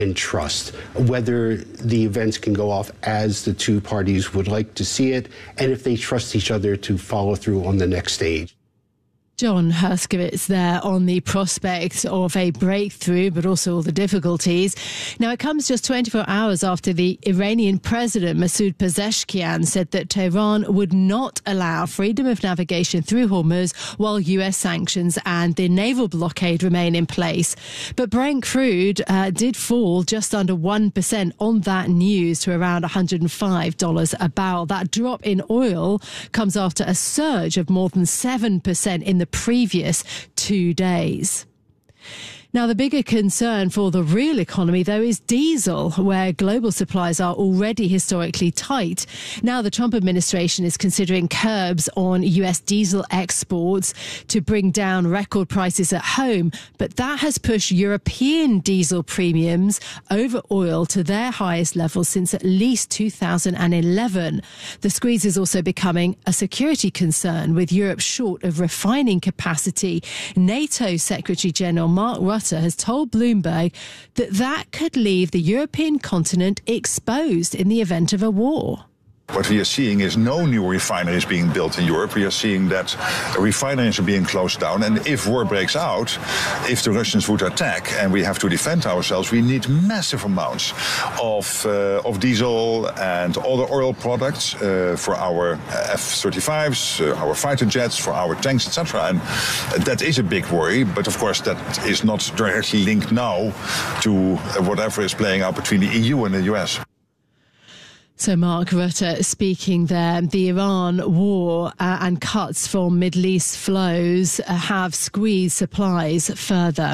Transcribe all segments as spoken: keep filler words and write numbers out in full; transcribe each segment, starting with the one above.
and trust, whether the events can go off as the two parties would like to see it, and if they trust each other to follow through on the next stage. John Herskovits there on the prospect of a breakthrough, but also all the difficulties. Now, it comes just twenty-four hours after the Iranian president, Masoud Pezeshkian, said that Tehran would not allow freedom of navigation through Hormuz while U S sanctions and the naval blockade remain in place. But Brent crude uh, did fall just under one percent on that news to around one hundred five dollars a barrel. That drop in oil comes after a surge of more than seven percent in the previous two days. Now, the bigger concern for the real economy, though, is diesel, where global supplies are already historically tight. Now, the Trump administration is considering curbs on U S diesel exports to bring down record prices at home. But that has pushed European diesel premiums over oil to their highest level since at least two thousand eleven. The squeeze is also becoming a security concern, with Europe short of refining capacity. NATO Secretary General Mark Rutte has told Bloomberg that that could leave the European continent exposed in the event of a war. What we are seeing is no new refineries being built in Europe. We are seeing that refineries are being closed down. And if war breaks out, if the Russians would attack and we have to defend ourselves, we need massive amounts of, uh, of diesel and other oil products uh, for our F thirty-fives, uh, our fighter jets, for our tanks, et cetera. And that is a big worry. But of course, that is not directly linked now to whatever is playing out between the E U and the U S. So Mark Rutte speaking there. The Iran war uh, and cuts from Middle East flows uh, have squeezed supplies further.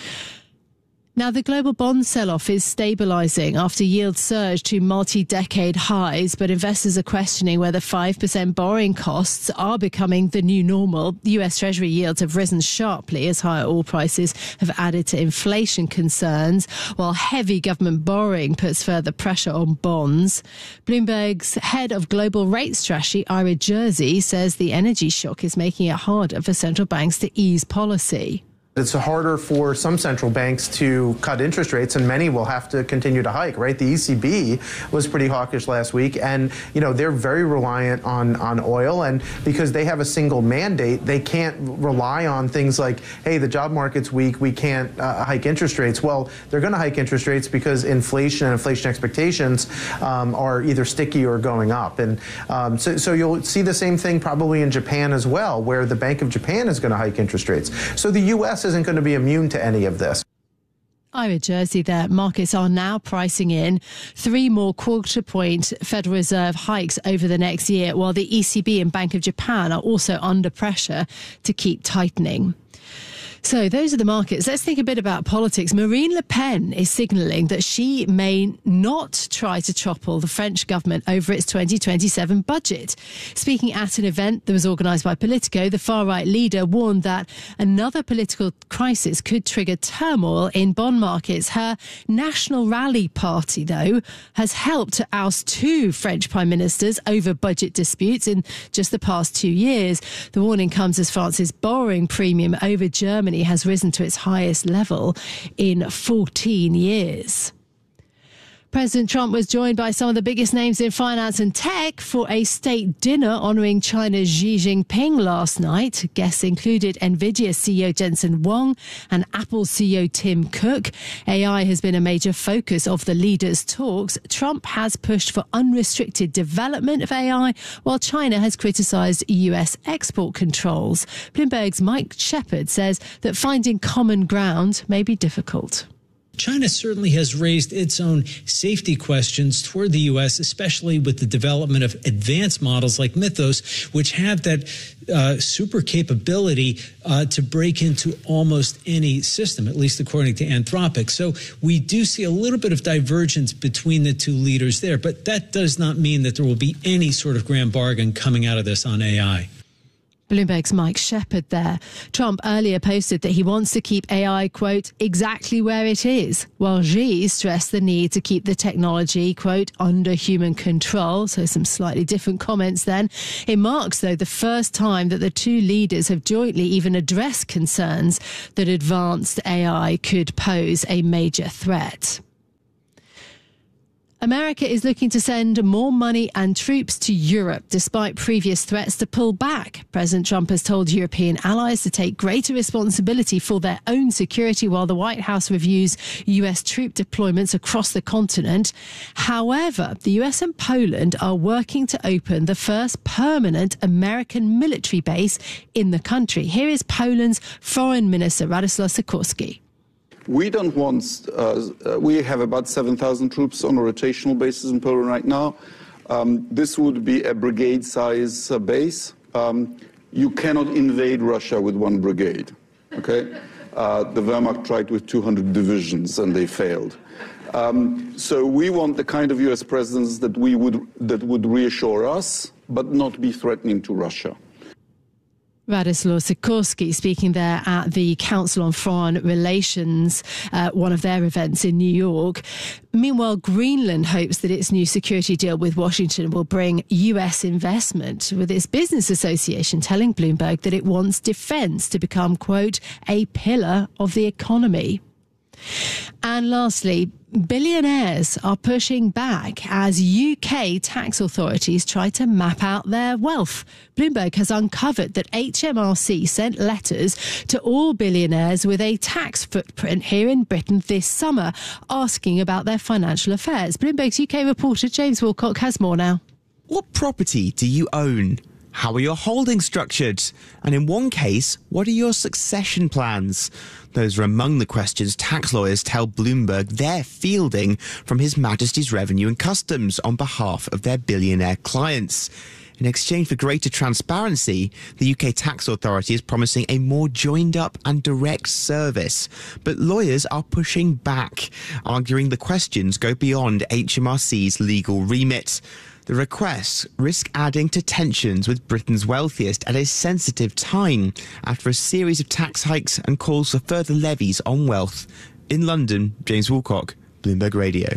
Now, the global bond sell-off is stabilising after yields surged to multi-decade highs, but investors are questioning whether five percent borrowing costs are becoming the new normal. U S Treasury yields have risen sharply as higher oil prices have added to inflation concerns, while heavy government borrowing puts further pressure on bonds. Bloomberg's head of global rate strategy, Ira Jersey, says the energy shock is making it harder for central banks to ease policy. It's harder for some central banks to cut interest rates, and many will have to continue to hike, right? The E C B was pretty hawkish last week, and, you know, they're very reliant on, on oil, and because they have a single mandate, they can't rely on things like, hey, the job market's weak, we can't uh, hike interest rates. Well, they're going to hike interest rates because inflation and inflation expectations um, are either sticky or going up. And um, so, so you'll see the same thing probably in Japan as well, where the Bank of Japan is going to hike interest rates. So the U S isn't going to be immune to any of this. Ira Jersey there. Markets are now pricing in three more quarter point Federal Reserve hikes over the next year, while the E C B and Bank of Japan are also under pressure to keep tightening. So those are the markets. Let's think a bit about politics. Marine Le Pen is signalling that she may not try to topple the French government over its twenty twenty-seven budget. Speaking at an event that was organised by Politico, the far-right leader warned that another political crisis could trigger turmoil in bond markets. Her National Rally Party, though, has helped to oust two French prime ministers over budget disputes in just the past two years. The warning comes as France's borrowing premium over Germany has risen to its highest level in fourteen years. President Trump was joined by some of the biggest names in finance and tech for a state dinner honouring China's Xi Jinping last night. Guests included NVIDIA C E O Jensen Huang and Apple C E O Tim Cook. A I has been a major focus of the leaders' talks. Trump has pushed for unrestricted development of A I, while China has criticised U S export controls. Bloomberg's Mike Shepard says that finding common ground may be difficult. China certainly has raised its own safety questions toward the U S, especially with the development of advanced models like Mythos, which have that uh, super capability uh, to break into almost any system, at least according to Anthropic. So we do see a little bit of divergence between the two leaders there, but that does not mean that there will be any sort of grand bargain coming out of this on A I. Bloomberg's Mike Shepard there. Trump earlier posted that he wants to keep A I, quote, exactly where it is, while Xi stressed the need to keep the technology, quote, under human control. So some slightly different comments then. It marks, though, the first time that the two leaders have jointly even addressed concerns that advanced A I could pose a major threat. America is looking to send more money and troops to Europe despite previous threats to pull back. President Trump has told European allies to take greater responsibility for their own security while the White House reviews U S troop deployments across the continent. However, the U S and Poland are working to open the first permanent American military base in the country. Here is Poland's Foreign Minister Radosław Sikorski. We don't want, uh, we have about seven thousand troops on a rotational basis in Poland right now. Um, this would be a brigade-size uh, base. Um, you cannot invade Russia with one brigade, okay? Uh, the Wehrmacht tried with two hundred divisions and they failed. Um, so we want the kind of U S presence that we would, that would reassure us, but not be threatening to Russia. Radosław Sikorski speaking there at the Council on Foreign Relations, uh, one of their events in New York. Meanwhile, Greenland hopes that its new security deal with Washington will bring U S investment, with its business association telling Bloomberg that it wants defence to become, quote, a pillar of the economy. And lastly, billionaires are pushing back as U K tax authorities try to map out their wealth. Bloomberg has uncovered that H M R C sent letters to all billionaires with a tax footprint here in Britain this summer, asking about their financial affairs. Bloomberg's U K reporter James Wilcock has more now. What property do you own? How are your holdings structured? And in one case, what are your succession plans? Those are among the questions tax lawyers tell Bloomberg they're fielding from His Majesty's Revenue and Customs on behalf of their billionaire clients. In exchange for greater transparency, the U K Tax Authority is promising a more joined-up and direct service. But lawyers are pushing back, arguing the questions go beyond H M R C's legal remit. The requests risk adding to tensions with Britain's wealthiest at a sensitive time after a series of tax hikes and calls for further levies on wealth. In London, James Wilcock, Bloomberg Radio.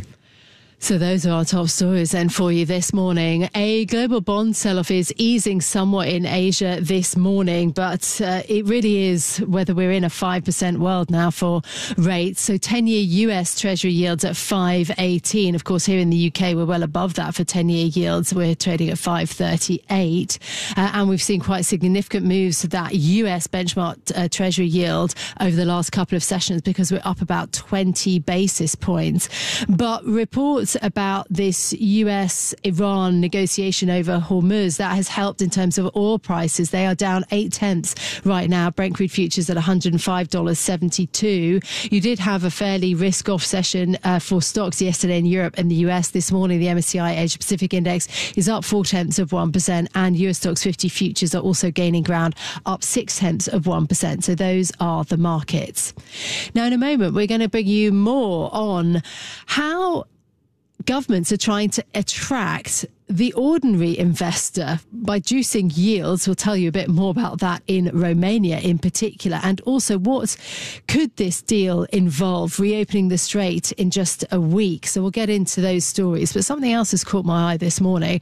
So those are our top stories then for you this morning. A global bond sell-off is easing somewhat in Asia this morning, but uh, it really is whether we're in a five percent world now for rates. So ten-year U S Treasury yields at five eighteen. Of course, here in the U K, we're well above that for ten-year yields. We're trading at five thirty-eight. Uh, and we've seen quite significant moves to that U S benchmark uh, Treasury yield over the last couple of sessions because we're up about twenty basis points. But reports about this U S Iran negotiation over Hormuz, that has helped in terms of oil prices. They are down eight tenths right now. Brent crude futures at one hundred five dollars seventy-two. You did have a fairly risk-off session uh, for stocks yesterday in Europe and the U S. This morning, the M S C I Asia Pacific Index is up four tenths of one percent, and Euro Stoxx fifty futures are also gaining ground, up six tenths of one percent. So those are the markets. Now, in a moment, we're going to bring you more on how governments are trying to attract the ordinary investor by juicing yields. We'll tell you a bit more about that in Romania in particular. And also, what could this deal involve? Reopening the Strait in just a week. So we'll get into those stories. But something else has caught my eye this morning.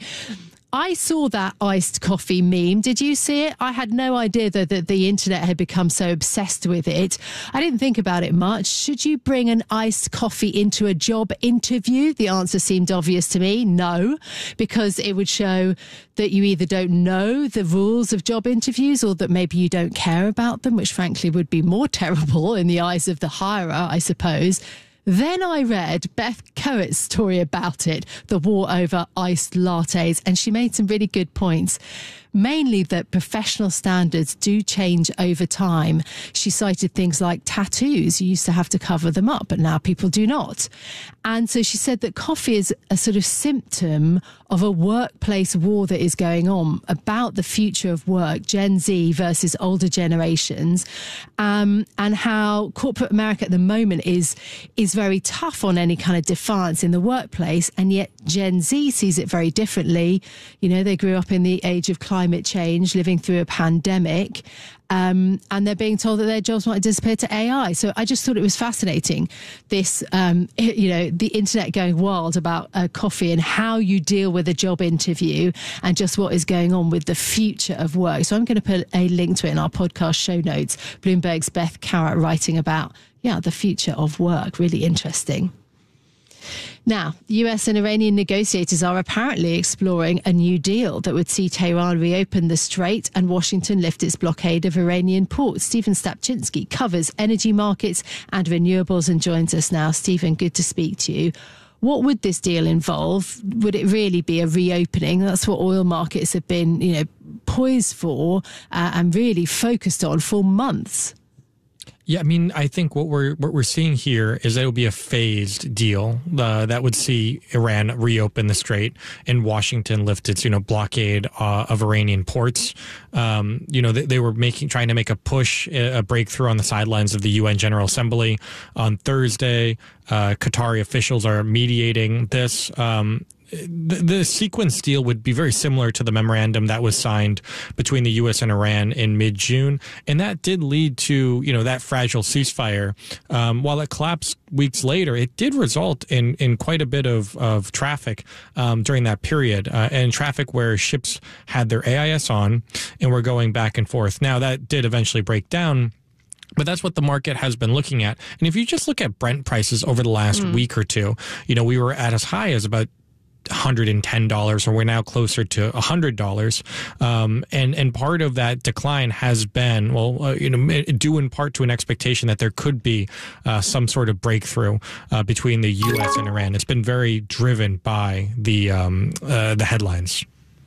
I saw that iced coffee meme. Did you see it? I had no idea that, that the internet had become so obsessed with it. I didn't think about it much. Should you bring an iced coffee into a job interview? The answer seemed obvious to me. No, because it would show that you either don't know the rules of job interviews or that maybe you don't care about them, which frankly would be more terrible in the eyes of the hirer, I suppose. Then I read Beth Coates' story about it, the war over iced lattes, and she made some really good points. Mainly that professional standards do change over time. She cited things like tattoos. You used to have to cover them up, but now people do not. And so she said that coffee is a sort of symptom of a workplace war that is going on about the future of work, Gen Z versus older generations, um, and how corporate America at the moment is, is very tough on any kind of defiance in the workplace. And yet Gen Z sees it very differently. You know, they grew up in the age of climate climate change, living through a pandemic, um, and they're being told that their jobs might disappear to A I. So I just thought it was fascinating, this, um, you know, the internet going wild about uh, coffee and how you deal with a job interview and just what is going on with the future of work. So I'm going to put a link to it in our podcast show notes. Bloomberg's Beth Carrot writing about, yeah, the future of work. Really interesting. Now, U S and Iranian negotiators are apparently exploring a new deal that would see Tehran reopen the strait and Washington lift its blockade of Iranian ports. Stephen Stapczynski covers energy markets and renewables and joins us now. Stephen, good to speak to you. What would this deal involve? Would it really be a reopening? That's what oil markets have been, you know, poised for uh, and really focused on for months. Yeah, I mean, I think what we're what we're seeing here is that it will be a phased deal uh, that would see Iran reopen the strait and Washington lift its, you know, blockade uh, of Iranian ports. Um, you know, they, they were making trying to make a push, a breakthrough on the sidelines of the U N General Assembly on Thursday. Uh, Qatari officials are mediating this. Um, The, the sequence deal would be very similar to the memorandum that was signed between the U S and Iran in mid-June, and that did lead to, you know, that fragile ceasefire. Um, while it collapsed weeks later, it did result in in quite a bit of of traffic um, during that period, uh, and traffic where ships had their A I S on and were going back and forth. Now that did eventually break down. But that's what the market has been looking at. And if you just look at Brent prices over the last mm. week or two, you know, we were at as high as about one hundred ten dollars, or we're now closer to one hundred dollars. Um, and, and part of that decline has been, well, uh, you know, due in part to an expectation that there could be uh, some sort of breakthrough uh, between the U S and Iran. It's been very driven by the um, uh, the headlines.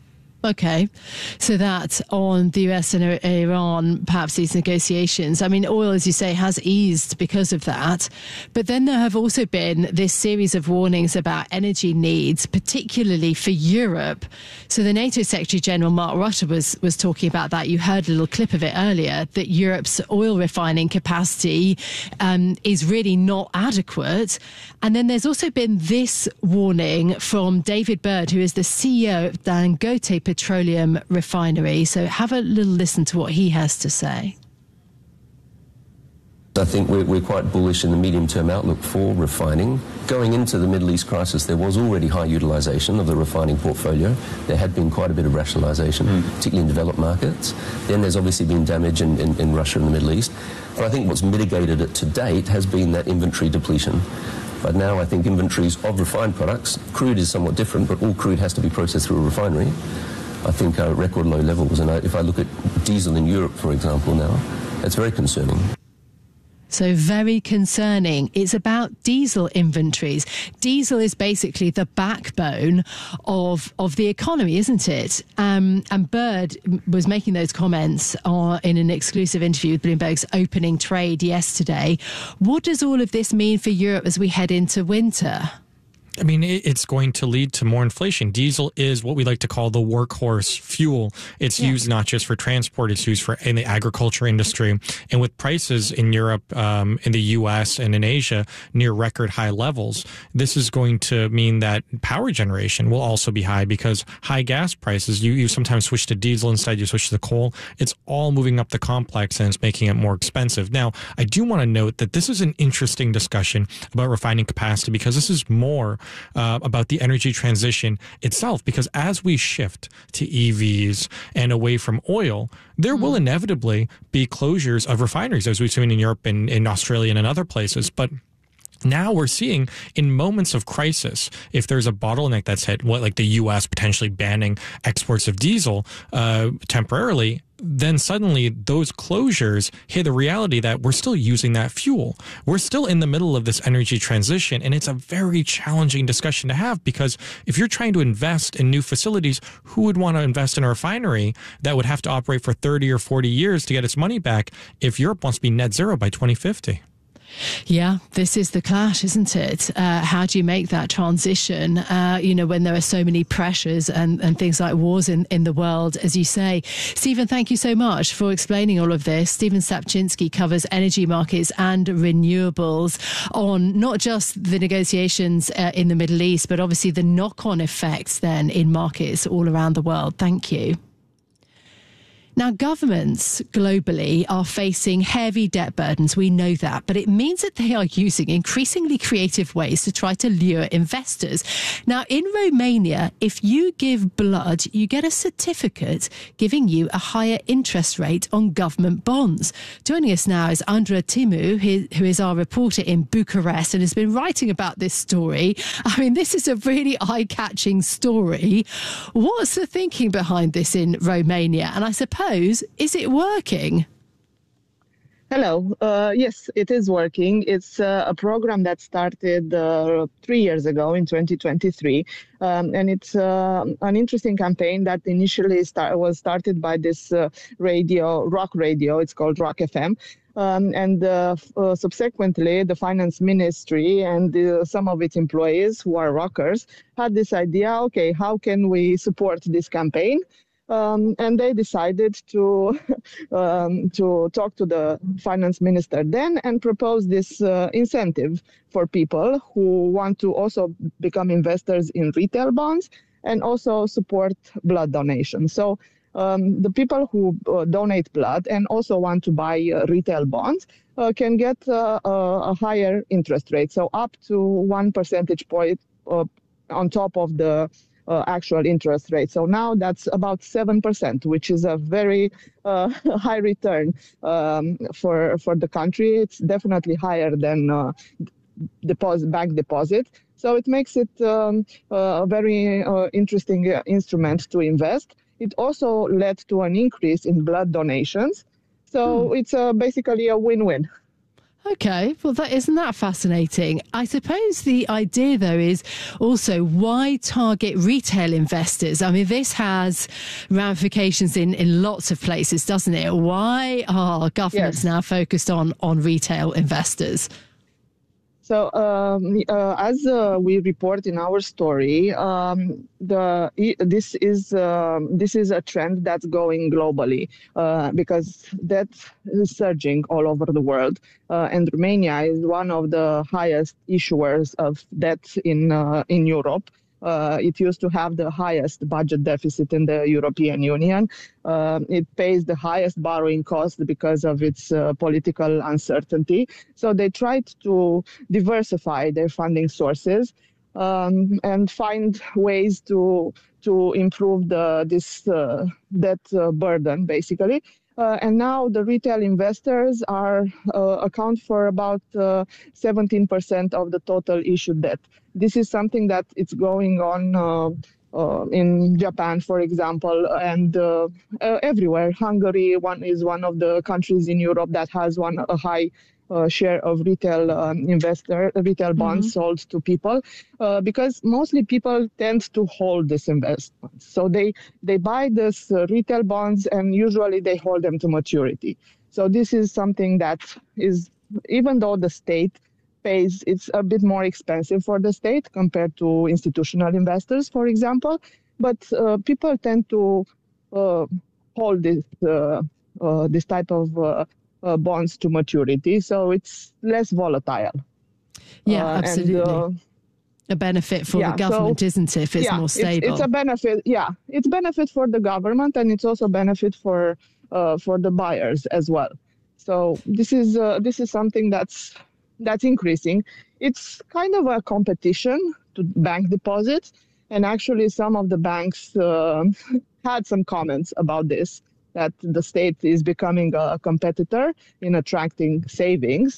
Okay, so that on the U S and Iran, perhaps these negotiations. I mean, oil, as you say, has eased because of that. But then there have also been this series of warnings about energy needs, particularly for Europe. So the NATO Secretary General Mark Rutte was, was talking about that. You heard a little clip of it earlier, that Europe's oil refining capacity um, is really not adequate. And then there's also been this warning from David Bird, who is the C E O of Dangote Petroleum Refinery. So have a little listen to what he has to say. I think we're, we're quite bullish in the medium-term outlook for refining. Going into the Middle East crisis, there was already high utilisation of the refining portfolio. There had been quite a bit of rationalisation, mm. particularly in developed markets. Then there's obviously been damage in, in, in Russia and the Middle East. But I think what's mitigated it to date has been that inventory depletion. But now I think inventories of refined products, crude is somewhat different, but all crude has to be processed through a refinery, I think are at record low levels. And I, if I look at diesel in Europe, for example, now, that's very concerning. So very concerning. It's about diesel inventories. Diesel is basically the backbone of of the economy, isn't it? Um, and Bird was making those comments uh, in an exclusive interview with Bloomberg's Opening Trade yesterday. What does all of this mean for Europe as we head into winter? I mean, it's going to lead to more inflation. Diesel is what we like to call the workhorse fuel. It's yeah. used not just for transport, it's used for in the agriculture industry. And with prices in Europe, um, in the U S and in Asia near record high levels, this is going to mean that power generation will also be high, because high gas prices, you, you sometimes switch to diesel instead, you switch to coal. It's all moving up the complex and it's making it more expensive. Now, I do want to note that this is an interesting discussion about refining capacity, because this is more Uh, about the energy transition itself, because as we shift to E Vs and away from oil, there mm-hmm. will inevitably be closures of refineries, as we've seen in Europe and in Australia and in other places. But now we're seeing in moments of crisis, if there's a bottleneck that's hit, what like the U S potentially banning exports of diesel uh, temporarily, then suddenly those closures hit the reality that we're still using that fuel. We're still in the middle of this energy transition, and it's a very challenging discussion to have, because if you're trying to invest in new facilities, who would want to invest in a refinery that would have to operate for thirty or forty years to get its money back if Europe wants to be net zero by twenty fifty? Yeah, this is the clash, isn't it? Uh, how do you make that transition, uh, you know, when there are so many pressures and, and things like wars in, in the world, as you say. Stephen, thank you so much for explaining all of this. Stephen Stapczynski covers energy markets and renewables on not just the negotiations uh, in the Middle East, but obviously the knock-on effects then in markets all around the world. Thank you. Now, governments globally are facing heavy debt burdens. We know that, but it means that they are using increasingly creative ways to try to lure investors. Now, in Romania, if you give blood, you get a certificate giving you a higher interest rate on government bonds. Joining us now is Andra Timu, who is our reporter in Bucharest and has been writing about this story. I mean, this is a really eye-catching story. What's the thinking behind this in Romania? And I suppose, is it working? Hello. Uh, yes, it is working. It's uh, a program that started uh, three years ago in twenty twenty-three. Um, and it's uh, an interesting campaign that initially start, was started by this uh, radio, rock radio. It's called Rock F M. Um, and uh, uh, subsequently, the finance ministry and uh, some of its employees who are rockers had this idea, okay, how can we support this campaign? Um, and they decided to um, to talk to the finance minister then and propose this uh, incentive for people who want to also become investors in retail bonds and also support blood donation. So um, the people who uh, donate blood and also want to buy uh, retail bonds uh, can get uh, a higher interest rate, so up to one percentage point uh, on top of the Uh, actual interest rate. So now that's about seven percent, which is a very uh, high return um, for for the country. It's definitely higher than uh, deposit, bank deposit. So it makes it um, a very uh, interesting uh, instrument to invest. It also led to an increase in blood donations. So hmm. it's uh, basically a win-win. Okay, well, that isn't that fascinating. I suppose the idea, though, is also why target retail investors? I mean, this has ramifications in, in lots of places, doesn't it? Why are governments yes. now focused on, on retail investors? So um, uh, as uh, we report in our story, um, the this is uh, this is a trend that's going globally uh, because debt is surging all over the world, uh, and Romania is one of the highest issuers of debt in uh, in Europe. Uh, it used to have the highest budget deficit in the European Union. Uh, it pays the highest borrowing cost because of its uh, political uncertainty. So they tried to diversify their funding sources um, and find ways to to improve the this uh, debt uh, burden, basically. Uh, and now the retail investors are uh, account for about uh, seventeen percent of the total issued debt. This is something that it's going on uh, uh, in Japan, for example, and uh, uh, everywhere. Hungary one is one of the countries in Europe that has one a high uh, share of retail um, investor retail bonds mm-hmm. sold to people, uh, because mostly people tend to hold this investment. So they they buy this uh, retail bonds and usually they hold them to maturity. So this is something that is, even though the state pays, it's a bit more expensive for the state compared to institutional investors, for example. But uh, people tend to uh, hold this uh, uh, this type of uh, uh, bonds to maturity, so it's less volatile. Yeah, uh, absolutely. And, uh, a benefit for yeah, the government, so, isn't it? If it's yeah, more stable. It's, it's a benefit. Yeah, it's benefit for the government, and it's also benefit for uh, for the buyers as well. So this is uh, this is something that's. that's increasing. It's kind of a competition to bank deposits. And actually some of the banks uh, had some comments about this, that the state is becoming a competitor in attracting savings.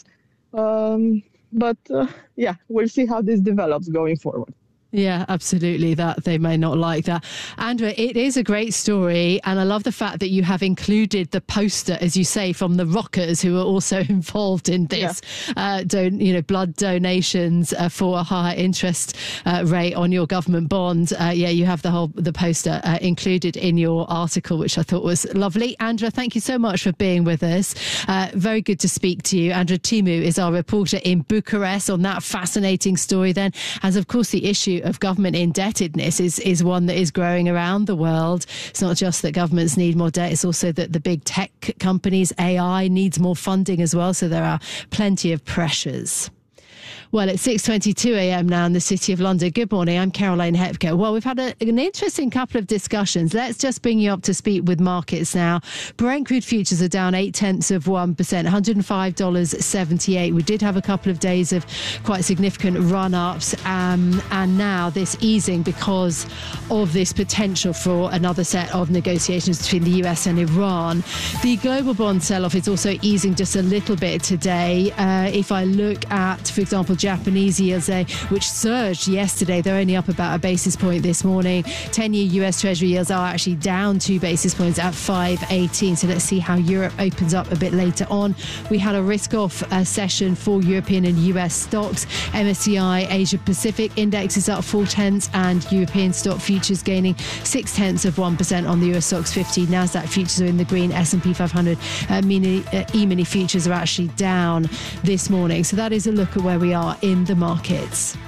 Um, but uh, yeah, we'll see how this develops going forward. Yeah, absolutely. That they may not like that. Andra, it is a great story. And I love the fact that you have included the poster, as you say, from the rockers who are also involved in this, yeah. uh, don- you know, blood donations uh, for a higher interest uh, rate on your government bond. Uh, yeah, you have the whole the poster uh, included in your article, which I thought was lovely. Andra, thank you so much for being with us. Uh, very good to speak to you. Andra Timu is our reporter in Bucharest on that fascinating story then, as of course the issue of government indebtedness is, is one that is growing around the world. It's not just that governments need more debt, it's also that the big tech companies, A I, needs more funding as well. So there are plenty of pressures. Well, it's six twenty-two a m now in the City of London. Good morning. I'm Caroline Hepker. Well, we've had a, an interesting couple of discussions. Let's just bring you up to speed with markets now. Brent crude futures are down eight tenths of one percent, one hundred five dollars and seventy-eight cents. We did have a couple of days of quite significant run-ups, um, and now this easing because of this potential for another set of negotiations between the U S and Iran. The global bond sell-off is also easing just a little bit today. Uh, if I look at, for example, Japanese yields, uh, which surged yesterday, they're only up about a basis point this morning. ten-year U S Treasury yields are actually down two basis points at five eighteen. So let's see how Europe opens up a bit later on. We had a risk-off uh, session for European and U S stocks. M S C I Asia Pacific Index is up four tenths, and European stock futures gaining six tenths of one percent on the U S stocks fifty. Nasdaq futures are in the green. S and P five hundred uh, mini, uh, E-mini futures are actually down this morning. So that is a look at where we are in the markets.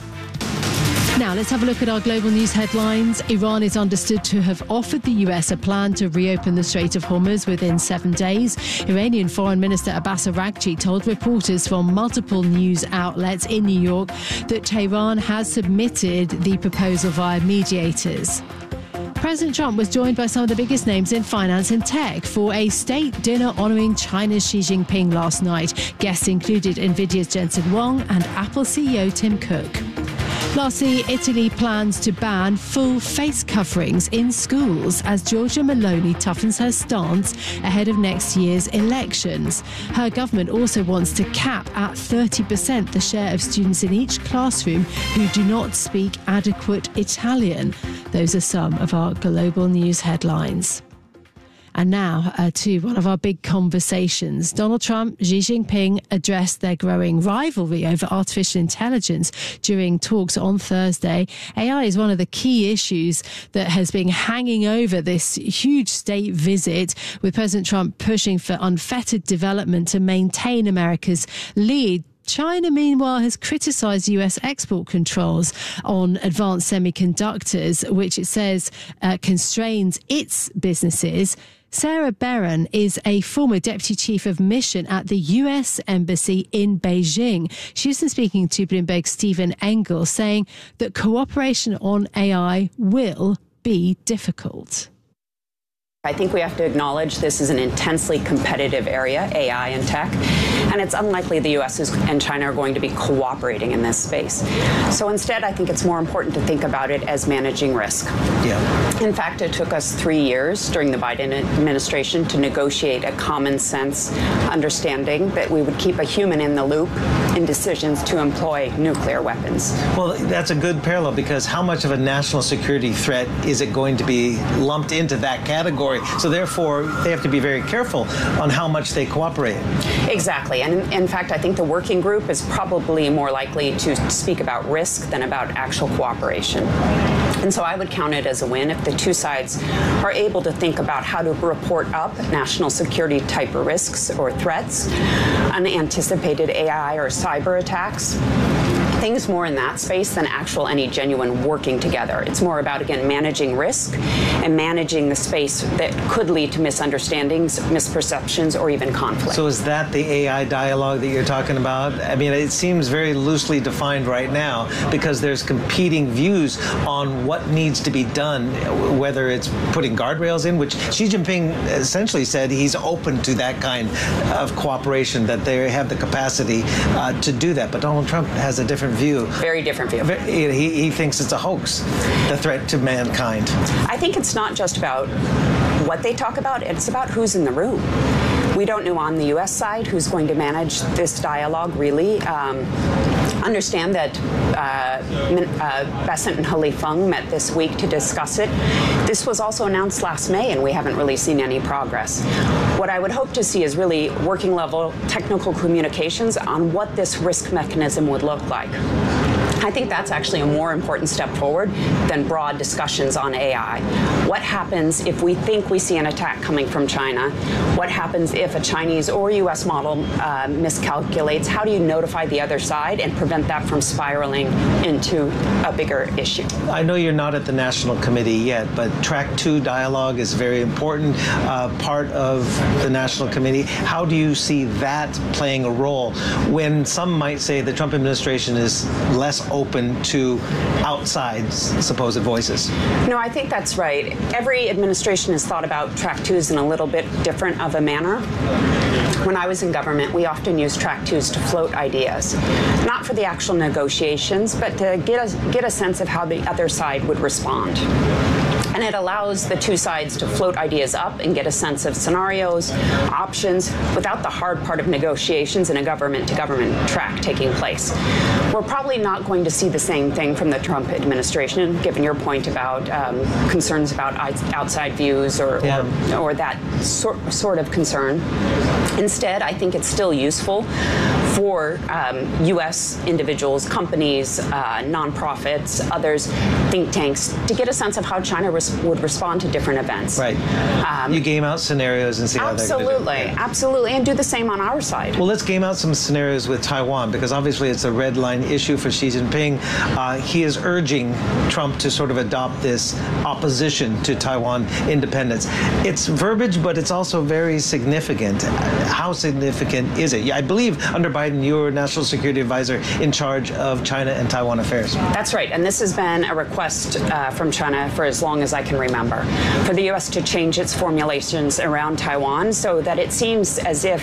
Now, let's have a look at our global news headlines. Iran is understood to have offered the U S a plan to reopen the Strait of Hormuz within seven days. Iranian Foreign Minister Abbas Araghchi told reporters from multiple news outlets in New York that Tehran has submitted the proposal via mediators. President Trump was joined by some of the biggest names in finance and tech for a state dinner honouring China's Xi Jinping last night. Guests included NVIDIA's Jensen Huang and Apple C E O Tim Cook. Lastly, Italy plans to ban full face coverings in schools as Giorgia Meloni toughens her stance ahead of next year's elections. Her government also wants to cap at thirty percent the share of students in each classroom who do not speak adequate Italian. Those are some of our global news headlines. And now uh, to one of our big conversations. Donald Trump, Xi Jinping addressed their growing rivalry over artificial intelligence during talks on Thursday. A I is one of the key issues that has been hanging over this huge state visit, with President Trump pushing for unfettered development to maintain America's lead. China, meanwhile, has criticised U S export controls on advanced semiconductors, which it says uh, constrains its businesses. Sarah Barron is a former deputy chief of mission at the U S Embassy in Beijing. She's been speaking to Bloomberg's Stephen Engel, saying that cooperation on A I will be difficult. I think we have to acknowledge this is an intensely competitive area, A I and tech, and it's unlikely the U S and China are going to be cooperating in this space. So instead, I think it's more important to think about it as managing risk. Yeah. In fact, it took us three years during the Biden administration to negotiate a common sense understanding that we would keep a human in the loop in decisions to employ nuclear weapons. Well, that's a good parallel, because how much of a national security threat is it going to be lumped into that category? So therefore, they have to be very careful on how much they cooperate. Exactly. And in fact, I think the working group is probably more likely to speak about risk than about actual cooperation. And so I would count it as a win if the two sides are able to think about how to report up national security type of risks or threats, unanticipated A I or cyber attacks. Things more in that space than actual any genuine working together. It's more about, again, managing risk and managing the space that could lead to misunderstandings, misperceptions, or even conflict. So is that the A I dialogue that you're talking about? I mean, it seems very loosely defined right now, because there's competing views on what needs to be done, whether it's putting guardrails in, which Xi Jinping essentially said he's open to that kind of cooperation, that they have the capacity uh, to do that. But Donald Trump has a different view. Very different view. He, he thinks it's a hoax, the threat to mankind. I think it's not just about what they talk about, it's about who's in the room. We don't know on the U S side who's going to manage this dialogue, really. Um, understand that uh, uh, Bessent and Halifeng met this week to discuss it. This was also announced last May, and we haven't really seen any progress. What I would hope to see is really working level technical communications on what this risk mechanism would look like. I think that's actually a more important step forward than broad discussions on A I. What happens if we think we see an attack coming from China? What happens if a Chinese or U S model uh, miscalculates? How do you notify the other side and prevent that from spiraling into a bigger issue? I know you're not at the National Committee yet, but Track two dialogue is a very important uh, part of the National Committee. How do you see that playing a role when some might say the Trump administration is less open to outside supposed voices? No, I think that's right. Every administration has thought about Track twos in a little bit different of a manner. When I was in government, we often used Track twos to float ideas, not for the actual negotiations, but to get a, get a sense of how the other side would respond. And it allows the two sides to float ideas up and get a sense of scenarios, options, without the hard part of negotiations in a government-to-government track taking place. We're probably not going to see the same thing from the Trump administration, given your point about um, concerns about outside views or, yeah. or, or that sor sort of concern. Instead, I think it's still useful for um, U S individuals, companies, uh, nonprofits, others, think tanks, to get a sense of how China res would respond to different events. Right. Um, you game out scenarios and see how they're going to do. Absolutely, absolutely, and do the same on our side. Well, let's game out some scenarios with Taiwan, because obviously it's a red line issue for Xi Jinping. Uh, he is urging Trump to sort of adopt this opposition to Taiwan independence. It's verbiage, but it's also very significant. How significant is it? I believe under Biden, you were National Security Advisor in charge of China and Taiwan affairs. That's right, and this has been a request uh, from China for as long as I can remember, for the U S to change its formulations around Taiwan so that it seems as if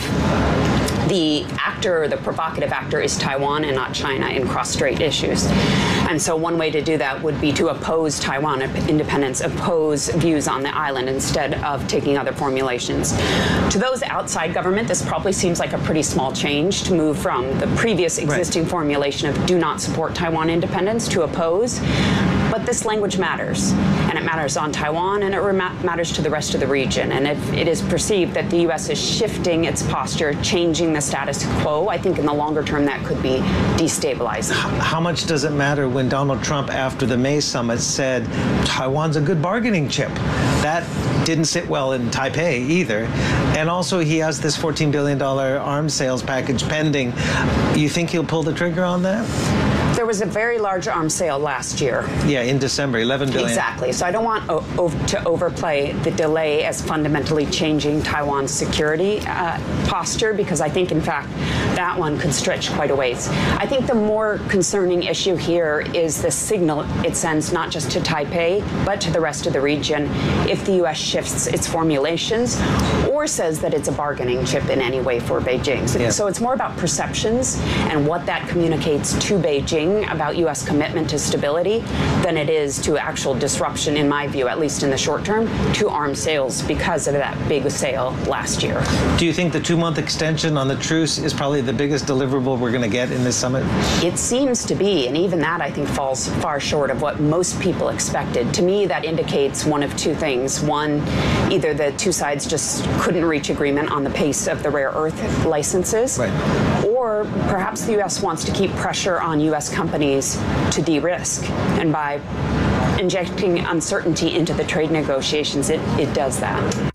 the actor, the provocative actor, is Taiwan and not China in cross-strait issues. And so one way to do that would be to oppose Taiwan independence, oppose views on the island instead of taking other formulations. To those outside government, this probably seems like a pretty small change to move from the previous existing right. formulation of do not support Taiwan independence to oppose. But this language matters, and it matters on Taiwan, and it matters to the rest of the region. And if it is perceived that the U S is shifting its posture, changing the status quo, I think in the longer term that could be destabilizing. How much does it matter when Donald Trump, after the May summit, said Taiwan's a good bargaining chip? That didn't sit well in Taipei either. And also he has this fourteen billion dollar arms sales package pending. You think he'll pull the trigger on that? There was a very large arms sale last year. Yeah, in December, eleven billion dollars. Exactly. So I don't want to overplay the delay as fundamentally changing Taiwan's security uh, posture, because I think, in fact, that one could stretch quite a ways. I think the more concerning issue here is the signal it sends not just to Taipei, but to the rest of the region if the U S shifts its formulations or says that it's a bargaining chip in any way for Beijing. So, yeah. so it's more about perceptions and what that communicates to Beijing about U S commitment to stability than it is to actual disruption, in my view, at least in the short term, to arms sales because of that big sale last year. Do you think the two-month extension on the truce is probably the biggest deliverable we're going to get in this summit? It seems to be, and even that, I think, falls far short of what most people expected. To me, that indicates one of two things. One, either the two sides just couldn't reach agreement on the pace of the rare earth licenses, right. or perhaps the U S wants to keep pressure on U S companies to de-risk, and by injecting uncertainty into the trade negotiations, it, it does that.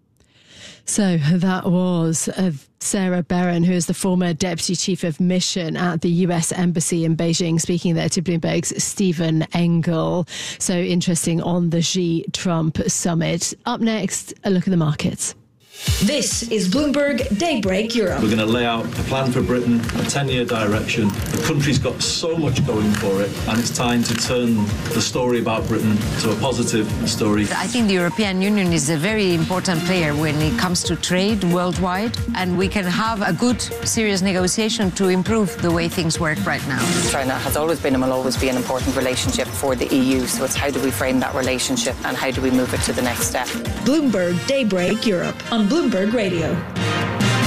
So that was uh, Sarah Barron, who is the former Deputy Chief of Mission at the U S Embassy in Beijing, speaking there to Bloomberg's Stephen Engel. So interesting on the Xi-Trump summit. Up next, a look at the markets. This is Bloomberg Daybreak Europe. We're going to lay out a plan for Britain, a ten-year direction. The country's got so much going for it, and it's time to turn the story about Britain to a positive story. I think the European Union is a very important player when it comes to trade worldwide, and we can have a good, serious negotiation to improve the way things work right now. China has always been and will always be an important relationship for the E U, so it's how do we frame that relationship and how do we move it to the next step. Bloomberg Daybreak Europe on Bloomberg Radio.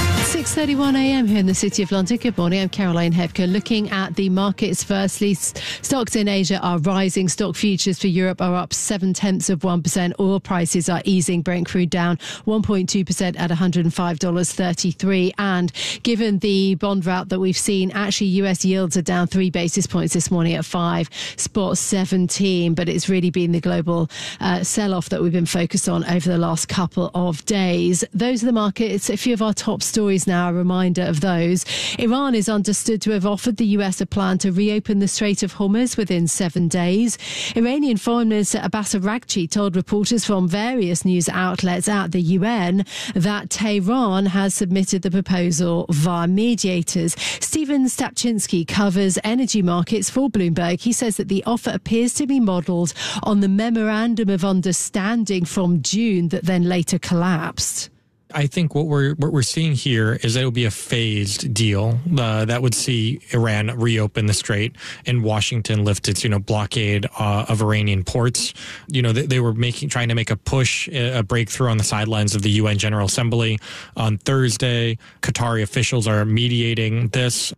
six thirty-one a m here in the City of London. Good morning, I'm Caroline Hebker. Looking at the markets firstly, stocks in Asia are rising. Stock futures for Europe are up seven tenths of one percent. Oil prices are easing. Brent crude down one point two percent at one hundred five dollars thirty-three. And given the bond rout that we've seen, actually U S yields are down three basis points this morning at five spot seventeen. But it's really been the global uh, sell-off that we've been focused on over the last couple of days. Those are the markets. A few of our top stories now, a reminder of those. Iran is understood to have offered the U S a plan to reopen the Strait of Hormuz within seven days. Iranian Foreign Minister Abbas Araghchi told reporters from various news outlets at the U N that Tehran has submitted the proposal via mediators. Stephen Stapczynski covers energy markets for Bloomberg. He says that the offer appears to be modelled on the Memorandum of Understanding from June that then later collapsed. I think what we're what we're seeing here is that it will be a phased deal uh, that would see Iran reopen the strait and Washington lift its you know blockade uh, of Iranian ports. You know they, they were making trying to make a push, a breakthrough on the sidelines of the U N General Assembly on Thursday. Qatari officials are mediating this.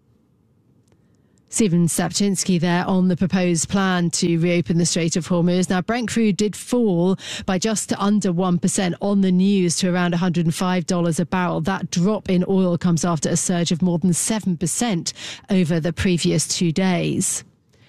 Stephen Stapczynski there on the proposed plan to reopen the Strait of Hormuz. Now, Brent crude did fall by just under one percent on the news to around one hundred five dollars a barrel. That drop in oil comes after a surge of more than seven percent over the previous two days.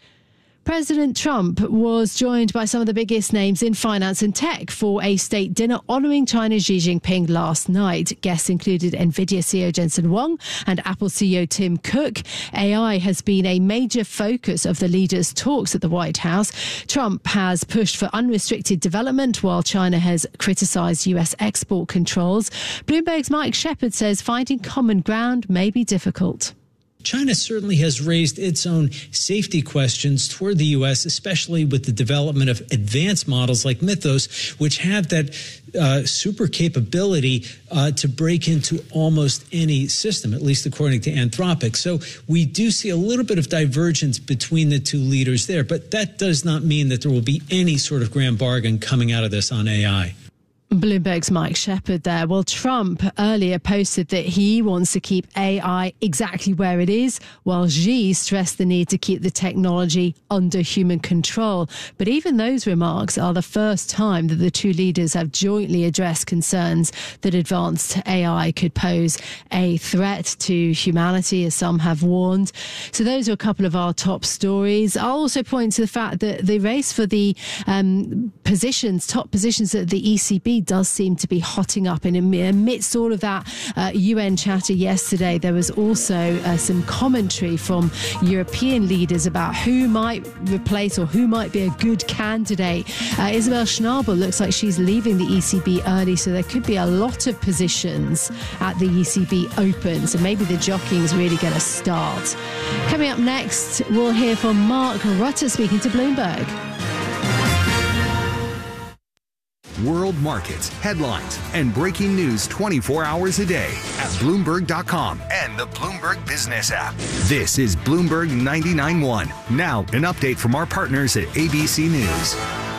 President Trump was joined by some of the biggest names in finance and tech for a state dinner honouring China's Xi Jinping last night. Guests included NVIDIA C E O Jensen Huang and Apple C E O Tim Cook. A I has been a major focus of the leaders' talks at the White House. Trump has pushed for unrestricted development while China has criticised U S export controls. Bloomberg's Mike Shepard says finding common ground may be difficult. China certainly has raised its own safety questions toward the U S, especially with the development of advanced models like Mythos, which have that uh, super capability uh, to break into almost any system, at least according to Anthropic. So we do see a little bit of divergence between the two leaders there, but that does not mean that there will be any sort of grand bargain coming out of this on A I. Bloomberg's Mike Shepard there. Well, Trump earlier posted that he wants to keep A I exactly where it is, while Xi stressed the need to keep the technology under human control. But even those remarks are the first time that the two leaders have jointly addressed concerns that advanced A I could pose a threat to humanity, as some have warned. So those are a couple of our top stories. I'll also point to the fact that the race for the um, positions, top positions at the E C B does seem to be hotting up. And amidst all of that uh, U N chatter yesterday, there was also uh, some commentary from European leaders about who might replace or who might be a good candidate. Uh, Isabel Schnabel looks like she's leaving the E C B early, so there could be a lot of positions at the E C B open. So maybe the jockeying is really going to start. Coming up next, we'll hear from Mark Rutte speaking to Bloomberg. World markets, headlines, and breaking news twenty-four hours a day at Bloomberg dot com and the Bloomberg Business app. This is Bloomberg ninety-nine point one. Now, an update from our partners at A B C News.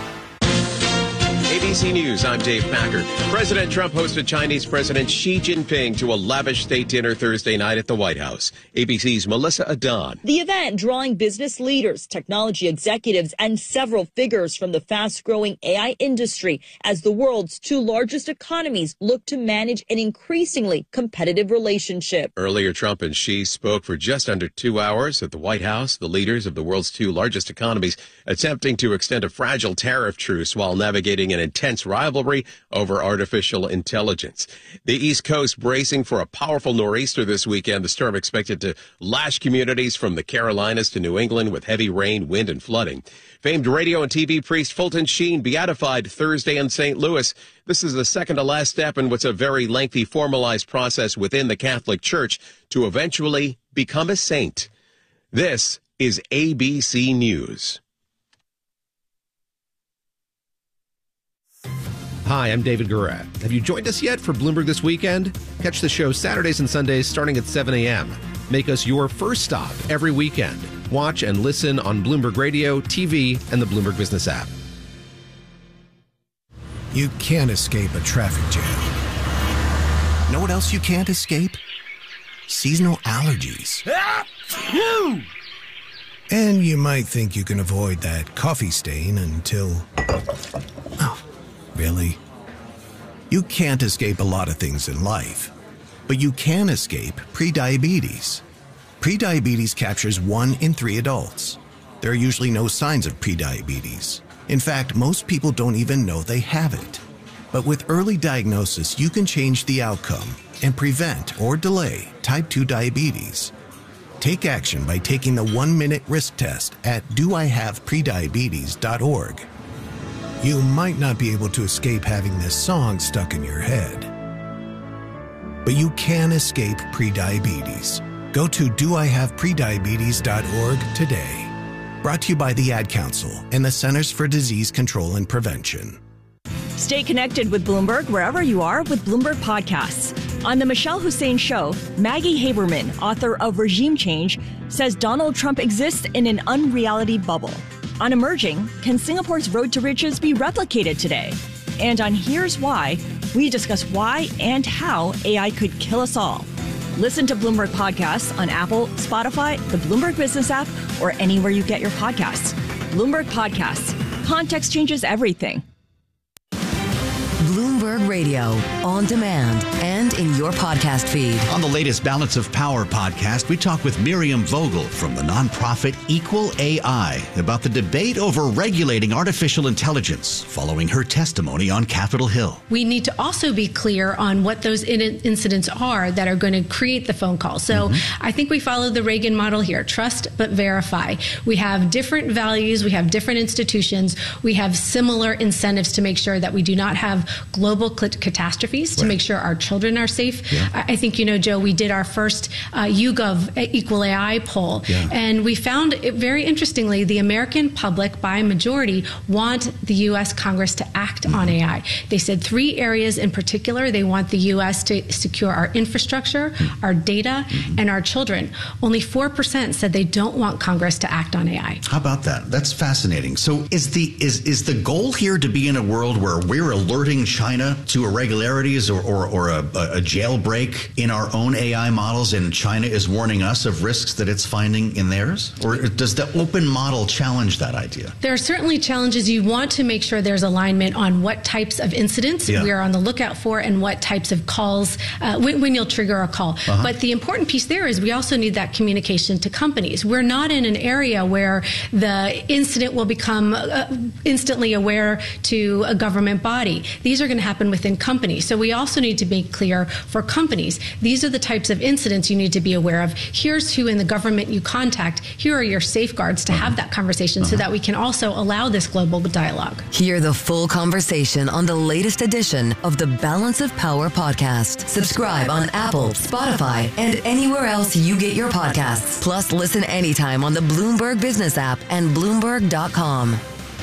A B C News, I'm Dave Packard. President Trump hosted Chinese President Xi Jinping to a lavish state dinner Thursday night at the White House. A B C's Melissa Adon. The event drawing business leaders, technology executives, and several figures from the fast-growing A I industry as the world's two largest economies look to manage an increasingly competitive relationship. Earlier, Trump and Xi spoke for just under two hours at the White House, the leaders of the world's two largest economies attempting to extend a fragile tariff truce while navigating an intense rivalry over artificial intelligence. The East Coast bracing for a powerful nor'easter this weekend. The storm expected to lash communities from the Carolinas to New England with heavy rain, wind, and flooding. Famed radio and T V priest Fulton Sheen beatified Thursday in Saint Louis. This is the second to last step in what's a very lengthy formalized process within the Catholic Church to eventually become a saint. This is A B C News. Hi, I'm David Gura. Have you joined us yet for Bloomberg This Weekend? Catch the show Saturdays and Sundays starting at seven a.m. Make us your first stop every weekend. Watch and listen on Bloomberg Radio, T V, and the Bloomberg Business app. You can't escape a traffic jam. Know what else you can't escape? seasonal allergies. And you might think you can avoid that coffee stain until... Oh, really? You can't escape a lot of things in life, but you can escape prediabetes. Prediabetes captures one in three adults. There are usually no signs of prediabetes. In fact, most people don't even know they have it. But with early diagnosis, you can change the outcome and prevent or delay type two diabetes. Take action by taking the one-minute risk test at do I have prediabetes dot org. You might not be able to escape having this song stuck in your head, but you can escape prediabetes. Go to do I have prediabetes dot org today. Brought to you by the Ad Council and the Centers for Disease Control and Prevention. Stay connected with Bloomberg wherever you are with Bloomberg Podcasts. On The Michelle Hussein Show, Maggie Haberman, author of Regime Change, says Donald Trump exists in an unreality bubble. On Emerging, can Singapore's road to riches be replicated today? And on Here's Why, we discuss why and how A I could kill us all. Listen to Bloomberg Podcasts on Apple, Spotify, the Bloomberg Business app, or anywhere you get your podcasts. Bloomberg Podcasts. Context changes everything. Bloomberg Radio, on demand and in your podcast feed. On the latest Balance of Power podcast, we talk with Miriam Vogel from the nonprofit Equal A I about the debate over regulating artificial intelligence following her testimony on Capitol Hill. We need to also be clear on what those in- incidents are that are going to create the phone call. So mm-hmm. I think we follow the Reagan model here, trust but verify. We have different values, we have different institutions, we have similar incentives to make sure that we do not have global catastrophes, to right. make sure our children are safe. Yeah. I think, you know, Joe, we did our first uh, YouGov Equal A I poll, yeah. and we found it very interestingly, the American public, by majority, want the U S Congress to act mm-hmm. on A I. They said three areas in particular. They want the U S to secure our infrastructure, mm-hmm. our data, mm-hmm. and our children. Only four percent said they don't want Congress to act on A I. How about that? That's fascinating. So is the is is the goal here to be in a world where we're alerting China to irregularities or, or, or a, a jailbreak in our own A I models, and China is warning us of risks that it's finding in theirs? Or does the open model challenge that idea? There are certainly challenges. You want to make sure there's alignment on what types of incidents yeah. we are on the lookout for and what types of calls, uh, when, when you'll trigger a call. Uh-huh. But the important piece there is we also need that communication to companies. We're not in an area where the incident will become uh, instantly aware to a government body. These are going to happen within companies. So we also need to make clear for companies, these are the types of incidents you need to be aware of. Here's who in the government you contact. Here are your safeguards to uh-huh. have that conversation uh-huh. so that we can also allow this global dialogue. Hear the full conversation on the latest edition of the Balance of Power podcast. Subscribe on Apple, Spotify, and anywhere else you get your podcasts. Plus, listen anytime on the Bloomberg Business app and Bloomberg dot com.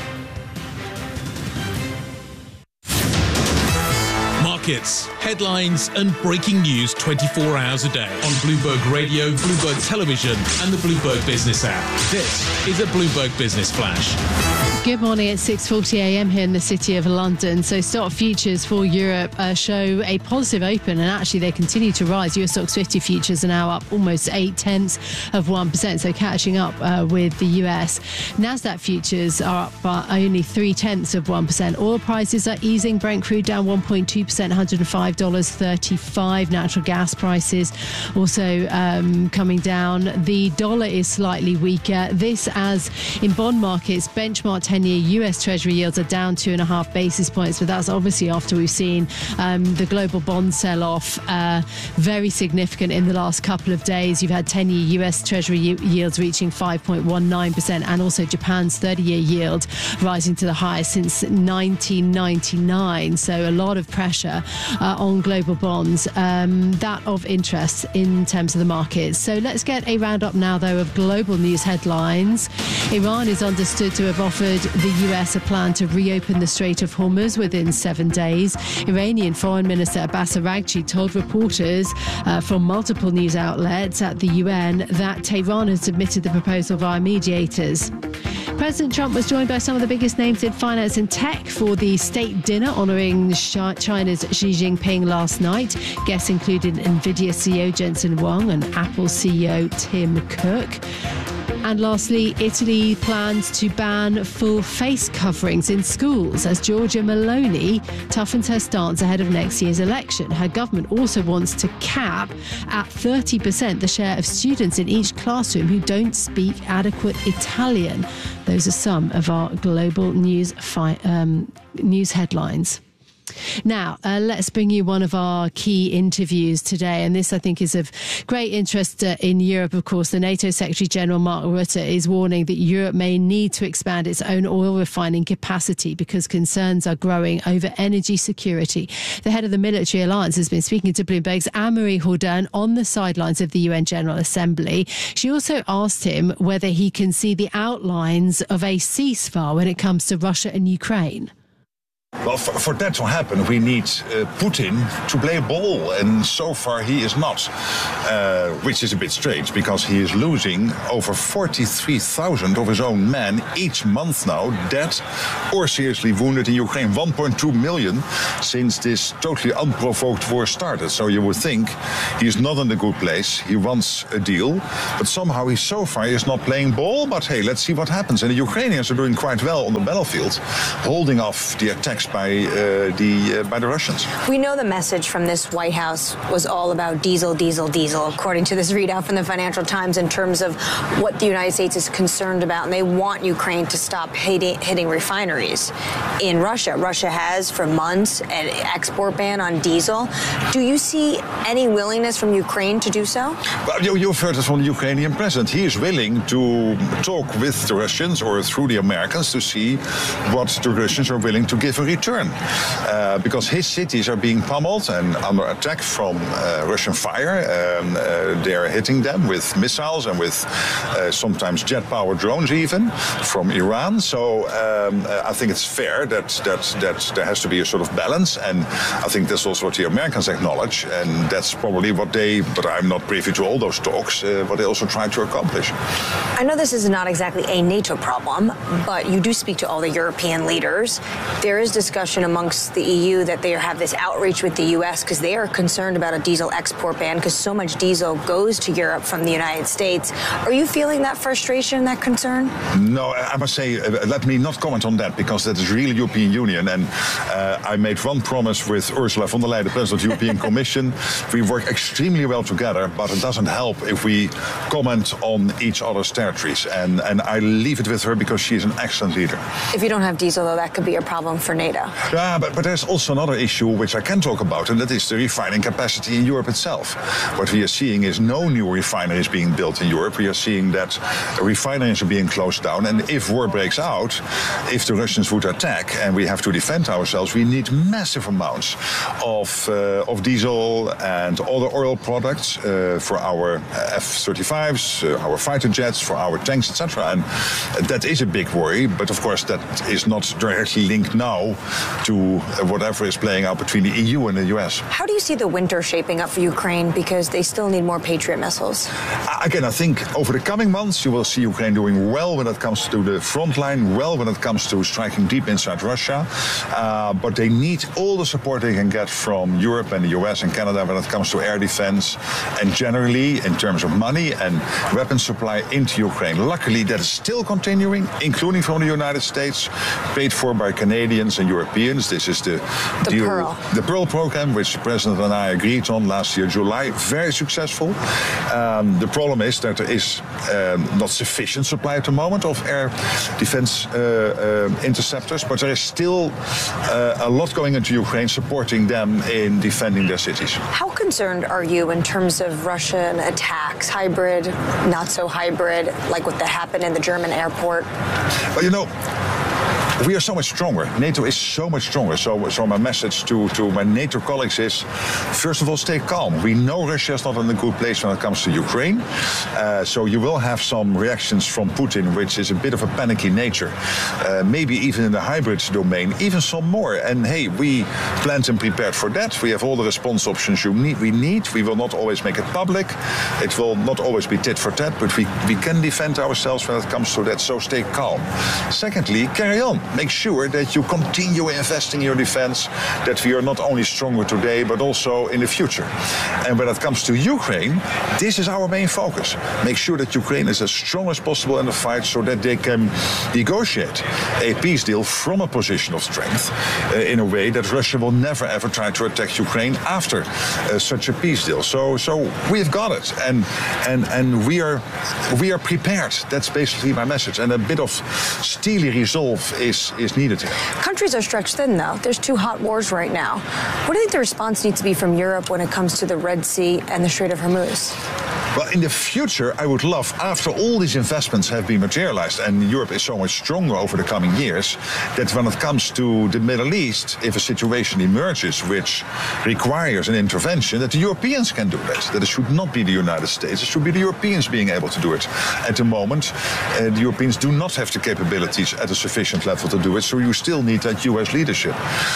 Markets, headlines, and breaking news twenty-four hours a day on Bloomberg Radio, Bloomberg Television, and the Bloomberg Business app. This is a Bloomberg Business Flash. Good morning. It's six forty a.m. here in the city of London. So stock futures for Europe uh, show a positive open, and actually they continue to rise. U S Stocks fifty futures are now up almost eight tenths of one percent, so catching up uh, with the U S. Nasdaq futures are up by only three tenths of one percent. Oil prices are easing. Brent crude down one point two percent, one hundred five dollars thirty-five. Natural gas prices also um, coming down. The dollar is slightly weaker. This as in bond markets, benchmark ten-year U S Treasury yields are down two and a half basis points, but that's obviously after we've seen um, the global bond sell-off uh, very significant in the last couple of days. You've had ten-year U S Treasury yields reaching five point one nine percent, and also Japan's thirty-year yield rising to the highest since nineteen ninety-nine. So a lot of pressure uh, on global bonds. Um, that of interest in terms of the markets. So let's get a roundup now, though, of global news headlines. Iran is understood to have offered the U S a plan to reopen the Strait of Hormuz within seven days. Iranian Foreign Minister Abbas Araghchi told reporters uh, from multiple news outlets at the U N that Tehran had submitted the proposal via mediators. President Trump was joined by some of the biggest names in finance and tech for the state dinner honouring China's Xi Jinping last night. Guests included NVIDIA C E O Jensen Huang and Apple C E O Tim Cook. And lastly, Italy plans to ban full face coverings in schools as Giorgia Meloni toughens her stance ahead of next year's election. Her government also wants to cap at thirty percent the share of students in each classroom who don't speak adequate Italian. Those are some of our global news fi- um, news headlines. Now, uh, let's bring you one of our key interviews today. And this, I think, is of great interest uh, in Europe, of course. The NATO Secretary General Mark Rutte is warning that Europe may need to expand its own oil refining capacity because concerns are growing over energy security. The head of the military alliance has been speaking to Bloomberg's Anne-Marie Jourdain on the sidelines of the U N General Assembly. She also asked him whether he can see the outlines of a ceasefire when it comes to Russia and Ukraine. Well, for, for that to happen, we need uh, Putin to play ball, and so far he is not, uh, which is a bit strange because he is losing over forty-three thousand of his own men each month now, dead or seriously wounded in Ukraine, one point two million since this totally unprovoked war started. So you would think he's not in a good place. He wants a deal, but somehow he so far is not playing ball. But hey, let's see what happens. And the Ukrainians are doing quite well on the battlefield, holding off the attacks by uh, the uh, by the Russians. We know the message from this White House was all about diesel, diesel, diesel, according to this readout from the Financial Times, in terms of what the United States is concerned about, and they want Ukraine to stop hitting, hitting refineries in Russia. Russia has for months an export ban on diesel. Do you see any willingness from Ukraine to do so? Well, you, you've heard it from the Ukrainian president. He is willing to talk with the Russians or through the Americans to see what the Russians are willing to give in return. Uh, because his cities are being pummeled and under attack from uh, Russian fire. Um, uh, they are hitting them with missiles and with uh, sometimes jet-powered drones even from Iran. So um, uh, I think it's fair that, that, that there has to be a sort of balance. And I think that's also what the Americans acknowledge. And that's probably what they, but I'm not privy to all those talks, uh, what they also try to accomplish. I know this is not exactly a NATO problem, but you do speak to all the European leaders. There is discussion amongst the E U that they have this outreach with the U S because they are concerned about a diesel export ban because so much diesel goes to Europe from the United States. Are you feeling that frustration, that concern? No, I must say, uh, let me not comment on that because that is really European Union. And uh, I made one promise with Ursula von der Leyen, the President of the European Commission. We work extremely well together, but it doesn't help if we comment on each other's territories. And, and I leave it with her because she is an excellent leader. If you don't have diesel, though, that could be a problem for NATO. Yeah, but, but there's also another issue which I can talk about, and that is the refining capacity in Europe itself. What we are seeing is no new refineries being built in Europe. We are seeing that refineries are being closed down, and if war breaks out, if the Russians would attack and we have to defend ourselves, we need massive amounts of, uh, of diesel and other oil products uh, for our F thirty-fives, uh, our fighter jets, for our tanks, et cetera. And that is a big worry, but of course that is not directly linked now to whatever is playing out between the E U and the U S. How do you see the winter shaping up for Ukraine? Because they still need more Patriot missiles. Again, I think over the coming months you will see Ukraine doing well when it comes to the front line, well when it comes to striking deep inside Russia. Uh, but they need all the support they can get from Europe and the U S and Canada when it comes to air defense and generally in terms of money and weapon supply into Ukraine. Luckily, that is still continuing, including from the United States, paid for by Canadians and Europeans. This is the, the deal, Pearl. the Pearl program, which the President and I agreed on last year, July. Very successful. Um, the problem is that there is um, not sufficient supply at the moment of air defense uh, uh, interceptors, but there is still uh, a lot going into Ukraine, supporting them in defending their cities. How concerned are you in terms of Russian attacks, hybrid, not so hybrid, like what happened in the German airport? Well, you know, we are so much stronger. NATO is so much stronger. So, so my message to, to my NATO colleagues is, first of all, stay calm. We know Russia is not in a good place when it comes to Ukraine. Uh, so you will have some reactions from Putin, which is a bit of a panicky nature. Uh, maybe even in the hybrid domain, even some more. And hey, we planned and prepared for that. We have all the response options you need, we need. We will not always make it public. It will not always be tit for tat, but we, we can defend ourselves when it comes to that. So stay calm. Secondly, carry on. Make sure that you continue investing in your defense, that we are not only stronger today, but also in the future. And when it comes to Ukraine, this is our main focus. Make sure that Ukraine is as strong as possible in the fight so that they can negotiate a peace deal from a position of strength uh, in a way that Russia will never ever try to attack Ukraine after uh, such a peace deal. So so we've got it, and and and we are we are prepared. That's basically my message. And a bit of steely resolve is is needed here. Countries are stretched thin, though. There's two hot wars right now. What do you think the response needs to be from Europe when it comes to the Red Sea and the Strait of Hormuz? Well, in the future, I would love, after all these investments have been materialized, and Europe is so much stronger over the coming years, that when it comes to the Middle East, if a situation emerges which requires an intervention, that the Europeans can do that. That it should not be the United States, it should be the Europeans being able to do it. At the moment, uh, the Europeans do not have the capabilities at a sufficient level to do it, so you still need that U S leadership.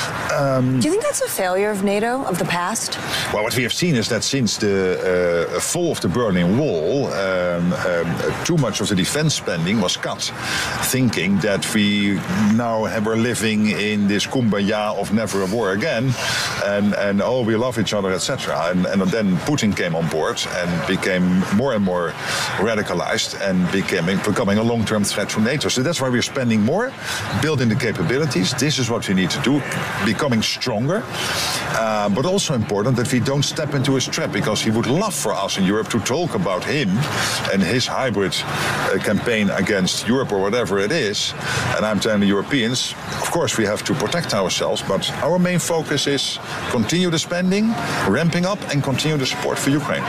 Um, do you think that's a failure of NATO, of the past? Well, what we have seen is that since the uh, fall of the Berlin Wall, um, um, too much of the defense spending was cut, thinking that we now were living in this kumbaya of never a war again, and, and oh, we love each other, et cetera. And, and then Putin came on board and became more and more radicalized and becoming, becoming a long-term threat to NATO. So that's why we're spending more, building the capabilities. This is what we need to do, becoming stronger, uh, but also important that we don't step into his trap, because he would love for us in Europe to talk about him and his hybrid uh, campaign against Europe or whatever it is. And I'm telling the Europeans, of course we have to protect ourselves, but our main focus is continue the spending, ramping up, and continue the support for Ukraine.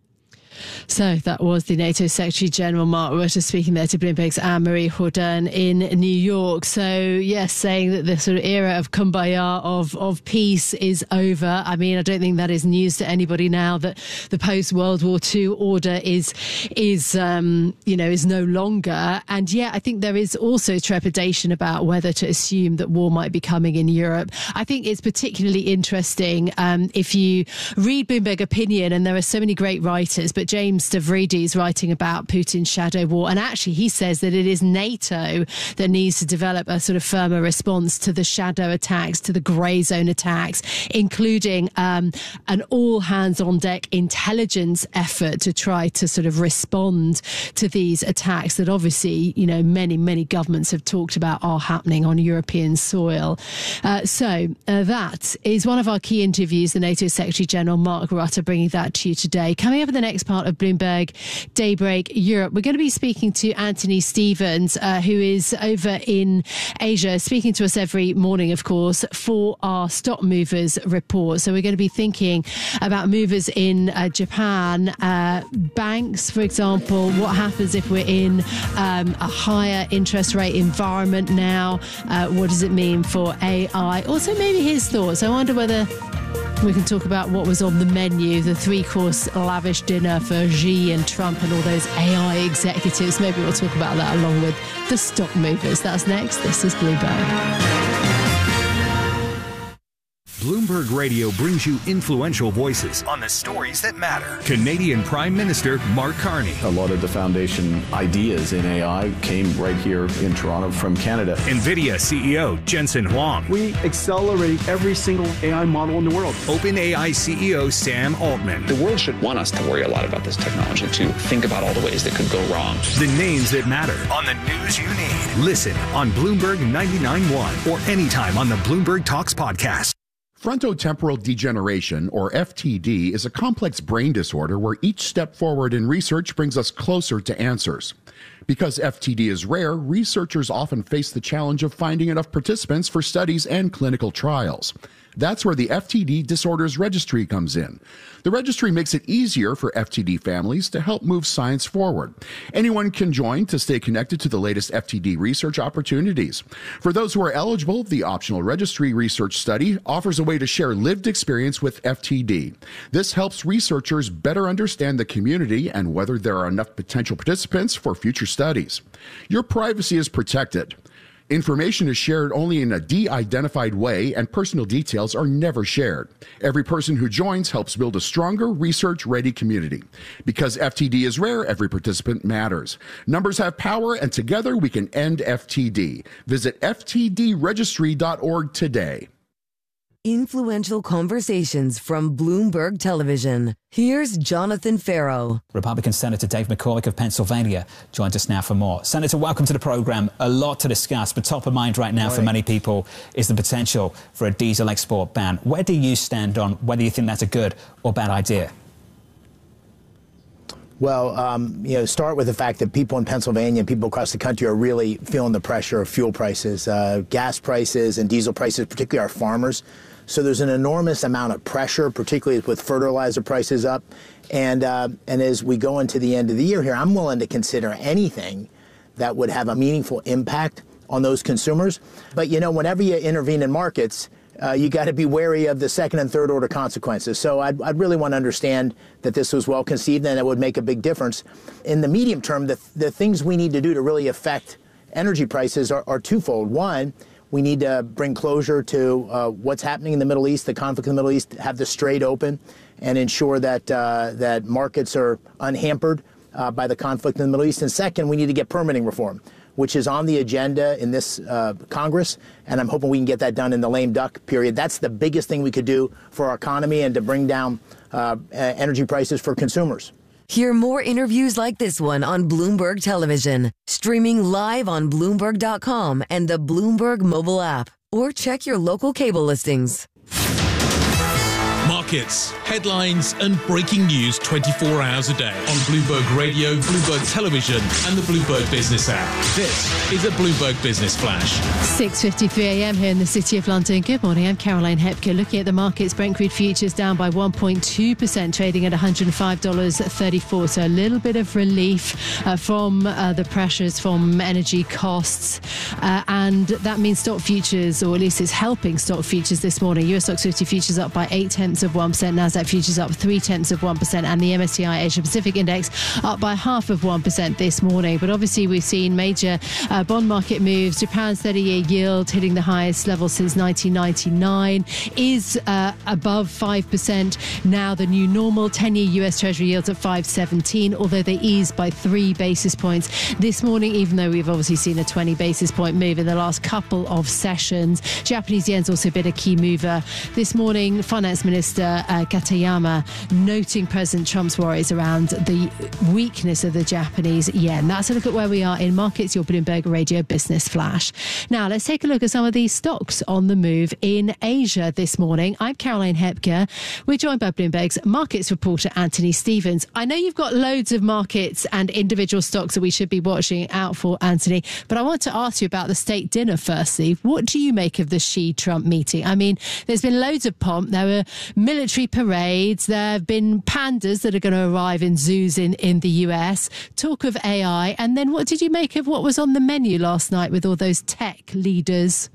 So that was the NATO Secretary General Mark Rutte speaking there to Bloomberg's Anne-Marie Jourdain in New York. So, yes, saying that the sort of era of kumbaya, of, of peace is over. I mean, I don't think that is news to anybody now that the post-World War Two order is, is um, you know, is no longer. And, yeah, I think there is also trepidation about whether to assume that war might be coming in Europe. I think it's particularly interesting um, if you read Bloomberg Opinion, and there are so many great writers, but James Stavridis writing about Putin's shadow war, and actually he says that it is NATO that needs to develop a sort of firmer response to the shadow attacks, to the grey zone attacks, including um, an all hands on deck intelligence effort to try to sort of respond to these attacks that obviously, you know, many, many governments have talked about are happening on European soil. Uh, so uh, that is one of our key interviews, the NATO Secretary General Mark Rutte, bringing that to you today. Coming up in the next part of Bloomberg Daybreak Europe, we're going to be speaking to Anthony Stevens, uh, who is over in Asia, speaking to us every morning, of course, for our Stock Movers report. So we're going to be thinking about movers in uh, Japan, uh, banks, for example. What happens if we're in um, a higher interest rate environment now? Uh, what does it mean for A I? Also, maybe his thoughts. I wonder whether we can talk about what was on the menu, the three-course lavish dinner for Xi and Trump and all those A I executives. Maybe we'll talk about that along with the stock movers. That's next. This is Bloomberg. Bloomberg Radio brings you influential voices on the stories that matter. Canadian Prime Minister Mark Carney. A lot of the foundation ideas in A I came right here in Toronto from Canada. NVIDIA C E O Jensen Huang. We accelerate every single A I model in the world. OpenAI C E O Sam Altman. The world should want us to worry a lot about this technology, to think about all the ways that could go wrong. The names that matter on the news you need. Listen on Bloomberg ninety-nine point one or anytime on the Bloomberg Talks podcast. Frontotemporal degeneration, or F T D, is a complex brain disorder where each step forward in research brings us closer to answers. Because F T D is rare, researchers often face the challenge of finding enough participants for studies and clinical trials. That's where the F T D Disorders Registry comes in. The registry makes it easier for F T D families to help move science forward. Anyone can join to stay connected to the latest F T D research opportunities. For those who are eligible, the optional registry research study offers a way to share lived experience with F T D. This helps researchers better understand the community and whether there are enough potential participants for future studies. Your privacy is protected. Information is shared only in a de-identified way, and personal details are never shared. Every person who joins helps build a stronger, research-ready community. Because F T D is rare, every participant matters. Numbers have power, and together we can end F T D. Visit F T D registry dot org today. Influential conversations from Bloomberg Television. Here's Jonathan Farrow. Republican Senator Dave McCormick of Pennsylvania joins us now for more. Senator, welcome to the program. A lot to discuss, but top of mind right now for many people is the potential for a diesel export ban. Where do you stand on whether you think that's a good or bad idea? Well, um, you know, start with the fact that people in Pennsylvania and people across the country are really feeling the pressure of fuel prices, uh, gas prices and diesel prices, particularly our farmers. So there's an enormous amount of pressure, particularly with fertilizer prices up. And, uh, and as we go into the end of the year here, I'm willing to consider anything that would have a meaningful impact on those consumers. But, you know, whenever you intervene in markets, Uh, you got to be wary of the second and third order consequences. So I'd, I'd really want to understand that this was well conceived and it would make a big difference. In the medium term, the, the things we need to do to really affect energy prices are, are twofold. One, we need to bring closure to uh, what's happening in the Middle East, the conflict in the Middle East, have the Strait open and ensure that, uh, that markets are unhampered uh, by the conflict in the Middle East. And second, we need to get permitting reform, which is on the agenda in this uh, Congress, and I'm hoping we can get that done in the lame duck period. That's the biggest thing we could do for our economy and to bring down uh, energy prices for consumers. Hear more interviews like this one on Bloomberg Television, streaming live on Bloomberg dot com and the Bloomberg mobile app, or check your local cable listings. Markets, headlines, and breaking news twenty-four hours a day on Bloomberg Radio, Bloomberg Television, and the Bloomberg Business app. This is a Bloomberg Business Flash. six fifty-three a m here in the City of London. Good morning, I'm Caroline Hepker. Looking at the markets, Brent crude futures down by one point two percent, trading at one hundred five dollars thirty-four. So a little bit of relief uh, from uh, the pressures from energy costs. Uh, and that means stock futures, or at least it's helping stock futures this morning. U S Stoxx fifty futures up by eight tenths of one percent, Nasdaq futures up three tenths of one percent, and the M S C I Asia Pacific Index up by half of one percent this morning. But obviously we've seen major uh, bond market moves. Japan's thirty-year yield hitting the highest level since nineteen ninety-nine is uh, above five percent now the new normal. ten-year U S Treasury yields at five seventeen, although they eased by three basis points this morning, even though we've obviously seen a twenty basis point move in the last couple of sessions. Japanese yen's also been a key mover this morning. Finance Minister Uh, Katayama noting President Trump's worries around the weakness of the Japanese yen. That's a look at where we are in markets, your Bloomberg Radio Business Flash. Now, let's take a look at some of these stocks on the move in Asia this morning. I'm Caroline Hepker. We're joined by Bloomberg's markets reporter, Anthony Stevens. I know you've got loads of markets and individual stocks that we should be watching out for, Anthony, but I want to ask you about the state dinner firstly. What do you make of the Xi-Trump meeting? I mean, there's been loads of pomp. There were military parades. There have been pandas that are going to arrive in zoos in, in the U S. Talk of A I. And then what did you make of what was on the menu last night with all those tech leaders?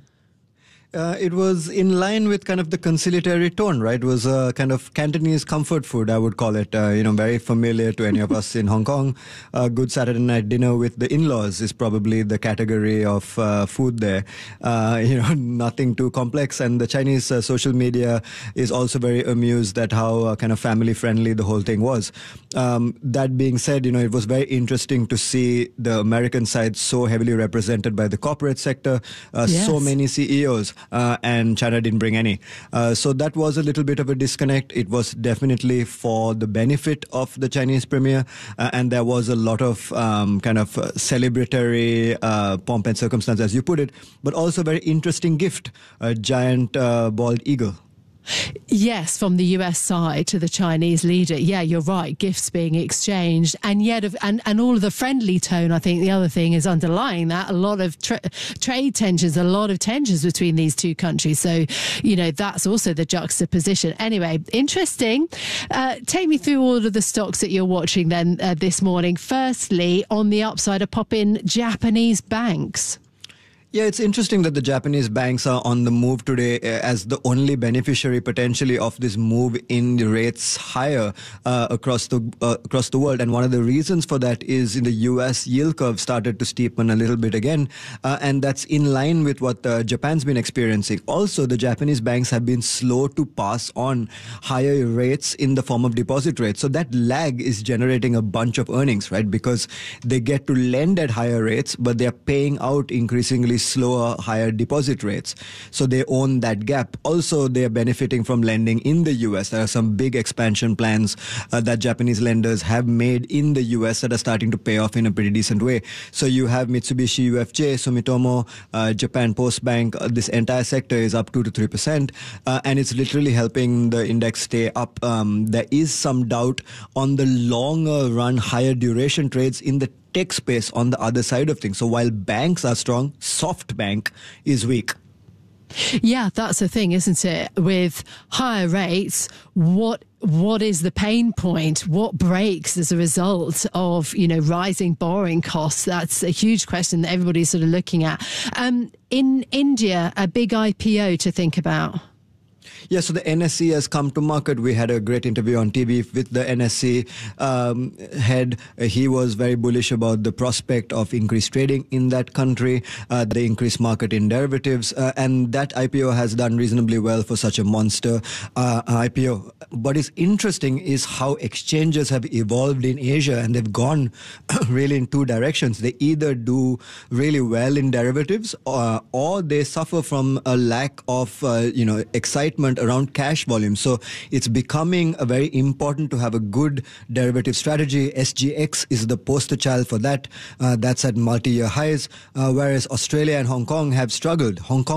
Uh, it was in line with kind of the conciliatory tone, right? It was a kind of Cantonese comfort food, I would call it. Uh, you know, very familiar to any of us in Hong Kong. A good Saturday night dinner with the in-laws is probably the category of uh, food there. Uh, you know, nothing too complex. And the Chinese uh, social media is also very amused at how uh, kind of family-friendly the whole thing was. Um, that being said, you know, it was very interesting to see the American side so heavily represented by the corporate sector. Uh, yes. So many C E Os. Uh, and China didn't bring any. Uh, so that was a little bit of a disconnect. It was definitely for the benefit of the Chinese premier, uh, and there was a lot of um, kind of uh, celebratory uh, pomp and circumstance, as you put it, but also very interesting gift, a giant uh, bald eagle. Yes, from the U S side to the Chinese leader. Yeah, you're right. Gifts being exchanged, and yet, and and all of the friendly tone. I think the other thing is underlying that a lot of tra- trade tensions, a lot of tensions between these two countries. So, you know, that's also the juxtaposition. Anyway, interesting. Uh, take me through all of the stocks that you're watching then uh, this morning. Firstly, on the upside, a pop in Japanese banks. Yeah, it's interesting that the Japanese banks are on the move today as the only beneficiary potentially of this move in the rates higher uh, across the uh, across the world. And one of the reasons for that is in the U S yield curve started to steepen a little bit again. Uh, and that's in line with what uh, Japan's been experiencing. Also, the Japanese banks have been slow to pass on higher rates in the form of deposit rates. So that lag is generating a bunch of earnings, right? Because they get to lend at higher rates, but they're paying out increasingly slower, higher deposit rates. So they own that gap. Also, they are benefiting from lending in the U S. There are some big expansion plans uh, that Japanese lenders have made in the U S that are starting to pay off in a pretty decent way. So you have Mitsubishi U F J, Sumitomo, uh, Japan Post Bank. Uh, this entire sector is up two to three percent, uh, and it's literally helping the index stay up. Um, there is some doubt on the longer run, higher duration trades in the tech space on the other side of things. So while banks are strong, SoftBank is weak. Yeah, that's the thing, isn't it? With higher rates, what what is the pain point? What breaks as a result of, you know, rising borrowing costs? That's a huge question that everybody's sort of looking at. Um, in India, a big I P O to think about. Yeah, so the N S E has come to market. We had a great interview on T V with the N S E um, head. Uh, he was very bullish about the prospect of increased trading in that country, uh, the increased market in derivatives, uh, and that I P O has done reasonably well for such a monster uh, I P O. What is interesting is how exchanges have evolved in Asia, and they've gone really in two directions. They either do really well in derivatives, or, or they suffer from a lack of, uh, you know, excitement around cash volume. So it's becoming a very important to have a good derivative strategy. S G X is the poster child for that. Uh, that's at multi-year highs, uh, whereas Australia and Hong Kong have struggled. Hong Kong